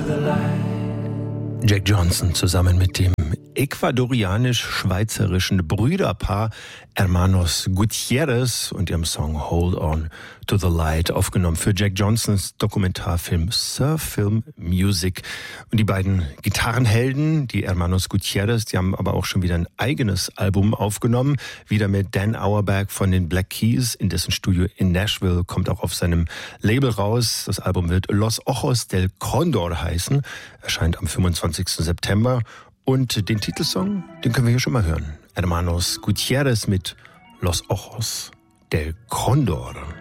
Jack Johnson zusammen mit dem ecuadorianisch-schweizerischen Brüderpaar Hermanos Gutierrez und ihrem Song Hold On to the Light, aufgenommen für Jack Johnsons Dokumentarfilm Surf Film Music. Und die beiden Gitarrenhelden, die Hermanos Gutierrez, die haben aber auch schon wieder ein eigenes Album aufgenommen, wieder mit Dan Auerbach von den Black Keys, in dessen Studio in Nashville, kommt auch auf seinem Label raus. Das Album wird Los Ojos del Cóndor heißen, erscheint am 25. September. Und den Titelsong, den können wir hier schon mal hören. Hermanos Gutierrez mit Los Ojos del Cóndor.